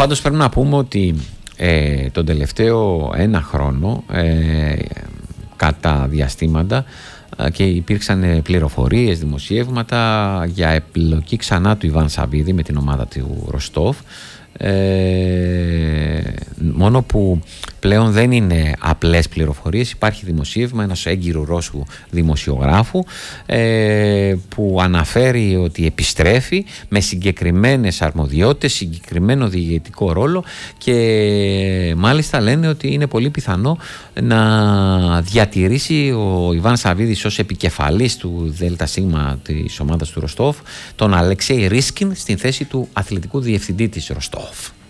Πάντως πρέπει να πούμε ότι τον τελευταίο ένα χρόνο κατά διαστήματα και υπήρξαν πληροφορίες, δημοσιεύματα για επιλογή ξανά του Ιβάν Σαββίδη με την ομάδα του Ροστόβ, μόνο που πλέον δεν είναι απλές πληροφορίες. Υπάρχει δημοσίευμα ενός έγκυρου Ρώσου δημοσιογράφου που αναφέρει ότι επιστρέφει με συγκεκριμένες αρμοδιότητες, συγκεκριμένο διηγετικό ρόλο, και μάλιστα λένε ότι είναι πολύ πιθανό να διατηρήσει ο Ιβάν Σαββίδης ως επικεφαλής του ΔΣ της ομάδας του Ροστόβ τον Αλεξέη Ρίσκιν στην θέση του αθλητικού διευθυντή της Ροστόβ.